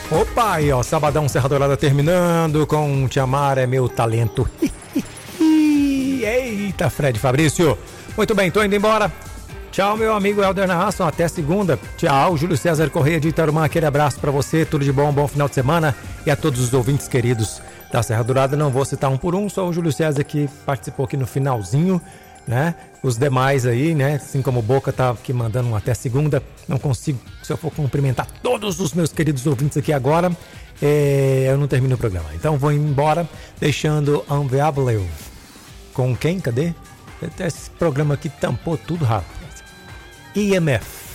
Opa, aí ó, Sabadão Serra Dourada terminando com Te Amar é Meu Talento. Eita, Fred Fabrício. Muito bem, tô indo embora. Tchau, meu amigo Helder Narração, até segunda. Tchau, Júlio César Correia de Itarumã, aquele abraço pra você, tudo de bom, bom final de semana. E a todos os ouvintes queridos da Serra Dourada, não vou citar um por um, só o Júlio César que participou aqui no finalzinho, né? Os demais aí, né? Assim como o Boca tá aqui mandando um até segunda, não consigo, se eu for cumprimentar todos os meus queridos ouvintes aqui agora, eu não termino o programa. Então vou embora, deixando Unbearable. Com quem? Cadê? Esse programa aqui tampou tudo rápido. IMF.